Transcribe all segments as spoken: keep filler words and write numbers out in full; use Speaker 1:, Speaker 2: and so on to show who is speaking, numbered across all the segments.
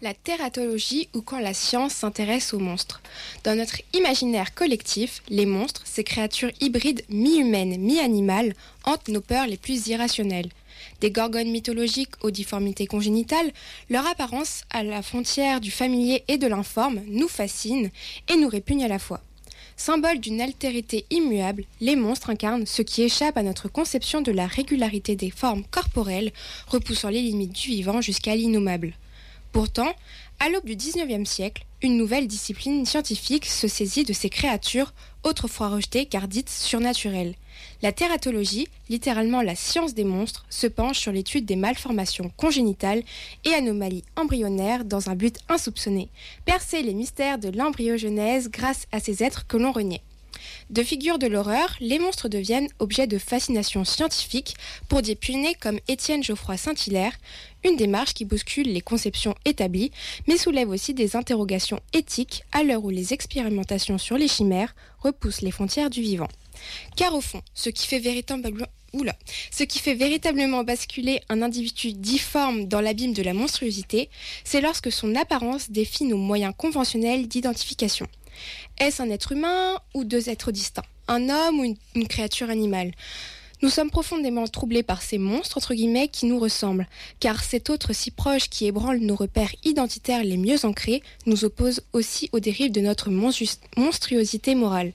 Speaker 1: la tératologie ou quand la science s'intéresse aux monstres. Dans notre imaginaire collectif, les monstres, ces créatures hybrides mi-humaines, mi-animales, hantent nos peurs les plus irrationnelles. Des gorgones mythologiques aux difformités congénitales, leur apparence à la frontière du familier et de l'informe nous fascine et nous répugne à la fois. Symbole d'une altérité immuable, les monstres incarnent ce qui échappe à notre conception de la régularité des formes corporelles, repoussant les limites du vivant jusqu'à l'innommable. Pourtant, à l'aube du dix-neuvième siècle, une nouvelle discipline scientifique se saisit de ces créatures, autrefois rejetées car dites surnaturelles. La tératologie, littéralement la science des monstres, se penche sur l'étude des malformations congénitales et anomalies embryonnaires dans un but insoupçonné, percer les mystères de l'embryogenèse grâce à ces êtres que l'on reniait. De figures de l'horreur, les monstres deviennent objets de fascination scientifique pour des pionniers comme Étienne Geoffroy Saint-Hilaire, une démarche qui bouscule les conceptions établies, mais soulève aussi des interrogations éthiques à l'heure où les expérimentations sur les chimères repoussent les frontières du vivant. Car au fond, ce qui fait véritablement, oula, ce qui fait véritablement basculer un individu difforme dans l'abîme de la monstruosité, c'est lorsque son apparence défie nos moyens conventionnels d'identification. Est-ce un être humain ou deux êtres distincts, un homme ou une, une créature animale ? Nous sommes profondément troublés par ces monstres, entre guillemets, qui nous ressemblent, car cet autre si proche qui ébranle nos repères identitaires les mieux ancrés nous oppose aussi aux dérives de notre monstru- monstruosité morale.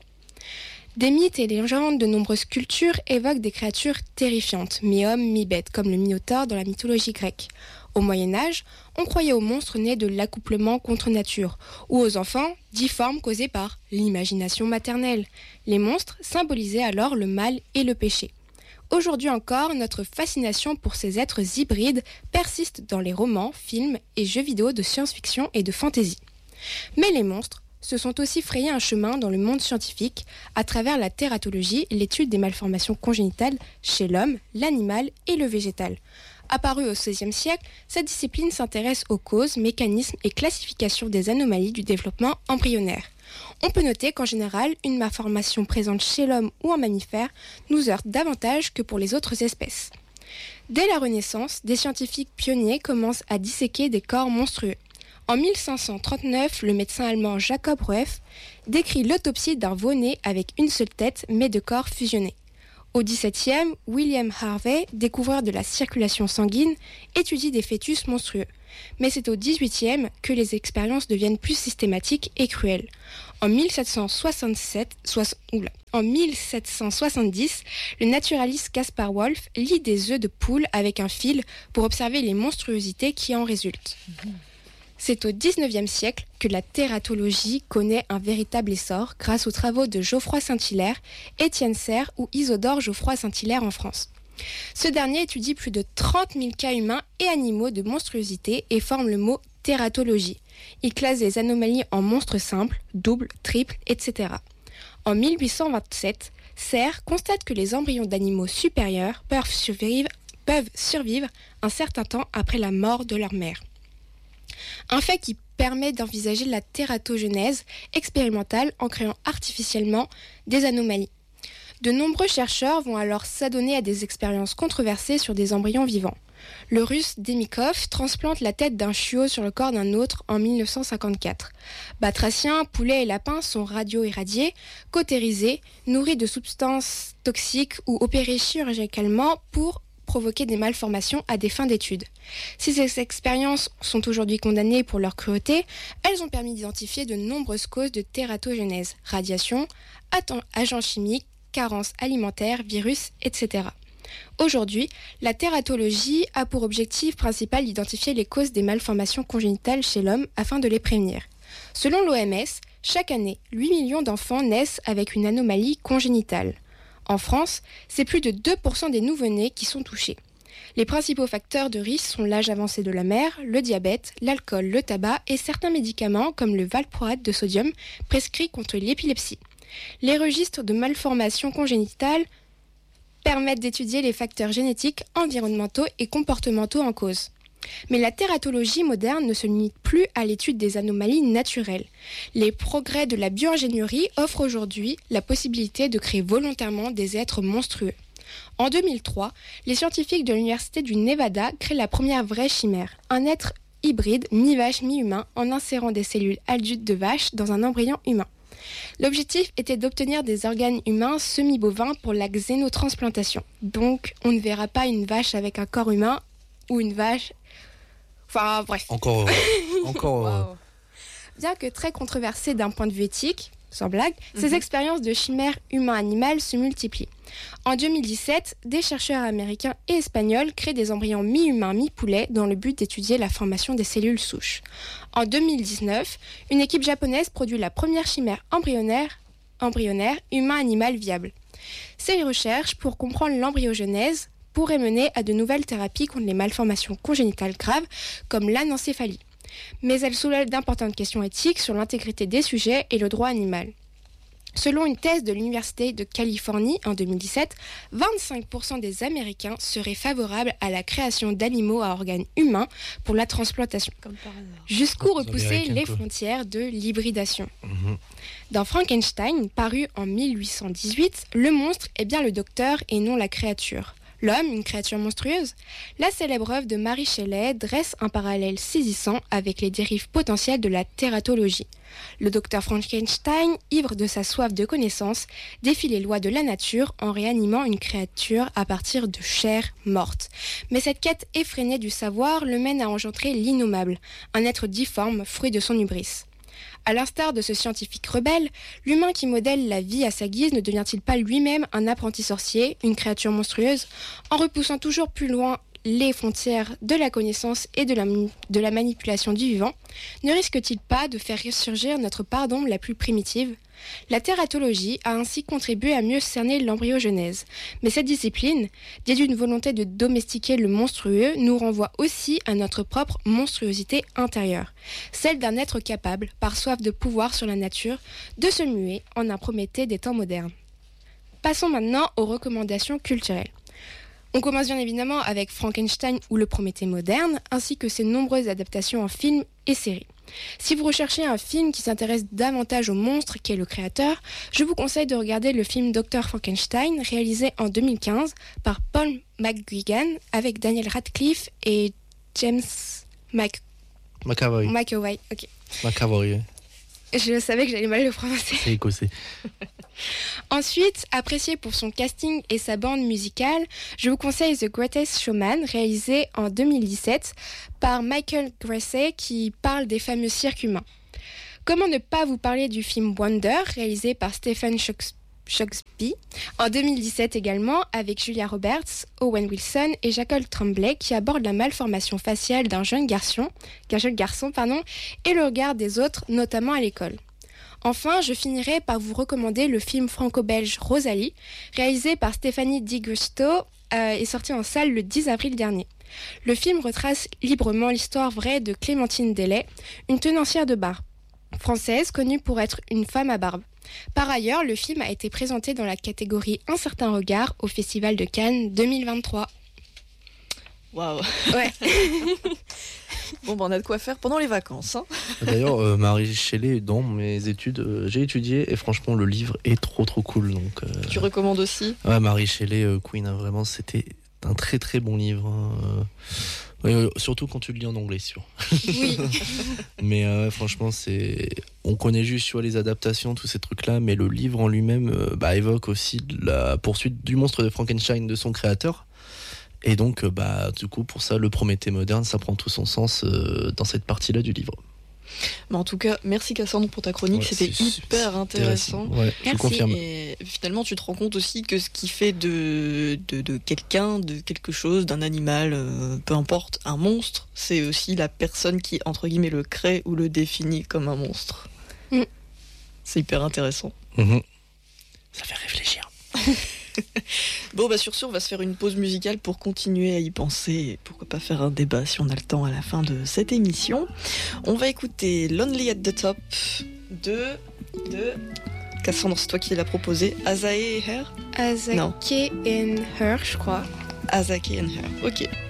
Speaker 1: Des mythes et légendes de nombreuses cultures évoquent des créatures terrifiantes, mi-hommes, mi-bêtes, comme le Minotaure dans la mythologie grecque. Au Moyen-Âge, on croyait aux monstres nés de l'accouplement contre nature, ou aux enfants difformes causés par l'imagination maternelle. Les monstres symbolisaient alors le mal et le péché. Aujourd'hui encore, notre fascination pour ces êtres hybrides persiste dans les romans, films et jeux vidéo de science-fiction et de fantasy. Mais les monstres se sont aussi frayés un chemin dans le monde scientifique à travers la tératologie, l'étude des malformations congénitales chez l'homme, l'animal et le végétal. Apparue au seizième siècle, cette discipline s'intéresse aux causes, mécanismes et classifications des anomalies du développement embryonnaire. On peut noter qu'en général, une malformation présente chez l'homme ou un mammifère nous heurte davantage que pour les autres espèces. Dès la Renaissance, des scientifiques pionniers commencent à disséquer des corps monstrueux. En mille cinq cent trente-neuf, le médecin allemand Jacob Rueff décrit l'autopsie d'un veau-né avec une seule tête mais de corps fusionnés. Au dix-septième, William Harvey, découvreur de la circulation sanguine, étudie des fœtus monstrueux. Mais c'est au dix-huitième que les expériences deviennent plus systématiques et cruelles. En mille sept cent soixante-sept, soix, oula, en mille sept cent soixante-dix, le naturaliste Caspar Wolff lie des œufs de poule avec un fil pour observer les monstruosités qui en résultent. Mmh. C'est au dix-neuvième siècle que la tératologie connaît un véritable essor grâce aux travaux de Geoffroy Saint-Hilaire, Étienne Serre ou Isidore Geoffroy Saint-Hilaire en France. Ce dernier étudie plus de trente mille cas humains et animaux de monstruosité et forme le mot tératologie. Il classe les anomalies en monstres simples, doubles, triples, et cetera. En mille huit cent vingt-sept, Serre constate que les embryons d'animaux supérieurs peuvent survivre, peuvent survivre un certain temps après la mort de leur mère. Un fait qui permet d'envisager la tératogenèse expérimentale en créant artificiellement des anomalies. De nombreux chercheurs vont alors s'adonner à des expériences controversées sur des embryons vivants. Le russe Demikov transplante la tête d'un chiot sur le corps d'un autre en mille neuf cent cinquante-quatre. Batraciens, poulets et lapins sont radio-irradiés, cautérisés, nourris de substances toxiques ou opérés chirurgicalement pour provoquer des malformations à des fins d'études. Si ces expériences sont aujourd'hui condamnées pour leur cruauté, elles ont permis d'identifier de nombreuses causes de tératogénèse, radiation, agents chimiques, carences alimentaires, virus, et cetera. Aujourd'hui, la tératologie a pour objectif principal d'identifier les causes des malformations congénitales chez l'homme afin de les prévenir. Selon l'O M S, chaque année, huit millions d'enfants naissent avec une anomalie congénitale. En France, c'est plus de deux pour cent des nouveau-nés qui sont touchés. Les principaux facteurs de risque sont l'âge avancé de la mère, le diabète, l'alcool, le tabac et certains médicaments comme le valproate de sodium prescrit contre l'épilepsie. Les registres de malformations congénitales permettent d'étudier les facteurs génétiques, environnementaux et comportementaux en cause. Mais la tératologie moderne ne se limite plus à l'étude des anomalies naturelles. Les progrès de la bioingénierie offrent aujourd'hui la possibilité de créer volontairement des êtres monstrueux. En deux mille trois, les scientifiques de l'Université du Nevada créent la première vraie chimère, un être hybride mi-vache mi-humain en insérant des cellules adultes de vache dans un embryon humain. L'objectif était d'obtenir des organes humains semi-bovins pour la xénotransplantation. Donc, on ne verra pas une vache avec un corps humain ou une vache... Enfin, bref.
Speaker 2: Encore heureux. Encore heureux.
Speaker 1: Wow. Bien que très controversé d'un point de vue éthique, sans blague,
Speaker 3: Mm-hmm.
Speaker 1: ces expériences de chimère humain-animal se multiplient. En deux mille dix-sept, des chercheurs américains et espagnols créent des embryons mi-humains, mi-poulet dans le but d'étudier la formation des cellules souches. En deux mille dix-neuf, une équipe japonaise produit la première chimère embryonnaire, embryonnaire humain-animal viable. Ces recherches pour comprendre l'embryogenèse pourraient mener à de nouvelles thérapies contre les malformations congénitales graves comme l'anencéphalie. Mais elles soulèvent d'importantes questions éthiques sur l'intégrité des sujets et le droit animal. Selon une thèse de l'Université de Californie en deux mille dix-sept, vingt-cinq pour cent des Américains seraient favorables à la création d'animaux à organes humains pour la transplantation.
Speaker 3: Comme par hasard.
Speaker 1: Jusqu'où
Speaker 2: Les
Speaker 1: repousser
Speaker 2: Américains,
Speaker 1: les
Speaker 2: quoi.
Speaker 1: frontières de l'hybridation.
Speaker 2: Mhm.
Speaker 1: Dans Frankenstein, paru en mille huit cent dix-huit, le monstre est bien le docteur et non la créature. L'homme, une créature monstrueuse? La célèbre œuvre de Mary Shelley dresse un parallèle saisissant avec les dérives potentielles de la tératologie. Le docteur Frankenstein, ivre de sa soif de connaissance, défie les lois de la nature en réanimant une créature à partir de chair morte. Mais cette quête effrénée du savoir le mène à engendrer l'innommable, un être difforme, fruit de son hubris. À l'instar de ce scientifique rebelle, l'humain qui modèle la vie à sa guise ne devient-il pas lui-même un apprenti sorcier, une créature monstrueuse, en repoussant toujours plus loin les frontières de la connaissance et de la, de la manipulation du vivant? Ne risque-t-il pas de faire ressurgir notre part d'ombre la plus primitive? La tératologie a ainsi contribué à mieux cerner l'embryogenèse. Mais cette discipline, dédiée d'une volonté de domestiquer le monstrueux, nous renvoie aussi à notre propre monstruosité intérieure, celle d'un être capable, par soif de pouvoir sur la nature, de se muer en un Prométhée des temps modernes. Passons maintenant aux recommandations culturelles. On commence bien évidemment avec Frankenstein ou le Prométhée moderne, ainsi que ses nombreuses adaptations en films et séries. Si vous recherchez un film qui s'intéresse davantage au monstre qu'est le créateur, je vous conseille de regarder le film docteur Frankenstein, réalisé en deux mille quinze par Paul McGuigan, avec Daniel Radcliffe et James Mc...
Speaker 2: McAvoy.
Speaker 1: McAvoy. Ok.
Speaker 2: McAvoy, ouais.
Speaker 1: Je savais que j'allais mal le prononcer.
Speaker 2: C'est écossais.
Speaker 1: Ensuite, apprécié pour son casting et sa bande musicale, je vous conseille The Greatest Showman, réalisé en deux mille dix-sept par Michael Gracey, qui parle des fameux cirques humains. Comment ne pas vous parler du film Wonder, réalisé par Stephen Shakespeare, en deux mille dix-sept également, avec Julia Roberts, Owen Wilson et Jacob Tremblay, qui aborde la malformation faciale d'un jeune garçon, qu'un jeune garçon pardon, et le regard des autres, notamment à l'école. Enfin, je finirai par vous recommander le film franco-belge Rosalie, réalisé par Stéphanie Di Giusto euh, et sorti en salle le dix avril dernier. Le film retrace librement l'histoire vraie de Clémentine Delay, une tenancière de bar française connue pour être une femme à barbe. Par ailleurs, le film a été présenté dans la catégorie Un certain regard au Festival de Cannes deux mille vingt-trois.
Speaker 3: Waouh.
Speaker 1: Ouais.
Speaker 3: Bon, ben on a de quoi faire pendant les vacances. Hein.
Speaker 2: D'ailleurs, euh, Mary Shelley, dans mes études, euh, j'ai étudié et franchement, le livre est trop trop cool. Donc, euh...
Speaker 3: Tu recommandes aussi?
Speaker 2: Ouais, Mary Shelley, euh, Queen, hein, vraiment, c'était un très très bon livre. Hein. Ouais, euh, surtout quand tu le lis en anglais, sûr.
Speaker 1: Oui.
Speaker 2: Mais euh, franchement, c'est, on connaît juste sur les adaptations, tous ces trucs-là, mais le livre en lui-même euh, bah, évoque aussi la poursuite du monstre de Frankenstein de son créateur. Et donc, euh, bah, du coup, pour ça, le Prométhée moderne, ça prend tout son sens euh, dans cette partie-là du livre.
Speaker 3: Mais en tout cas, merci Cassandre pour ta chronique,
Speaker 2: Ouais,
Speaker 3: c'était
Speaker 2: c'est
Speaker 3: hyper intéressant.
Speaker 2: Ouais, je
Speaker 1: Merci.
Speaker 2: confirme.
Speaker 3: Et finalement, tu te rends compte aussi que ce qui fait de, de, de quelqu'un, de quelque chose, d'un animal, euh, peu importe, un monstre, c'est aussi la personne qui, entre guillemets, le crée ou le définit comme un monstre.
Speaker 1: Mm.
Speaker 3: C'est hyper intéressant.
Speaker 2: Mmh. Ça fait réfléchir.
Speaker 3: Bon, bah sur ce, on va se faire une pause musicale pour continuer à y penser. Et pourquoi pas faire un débat si on a le temps à la fin de cette émission. On va écouter Lonely at the Top de... de... Cassandre, c'est toi qui l'as proposé. Azae et Her Non.
Speaker 1: Azake and Her, je crois.
Speaker 3: Azake and Her, ok.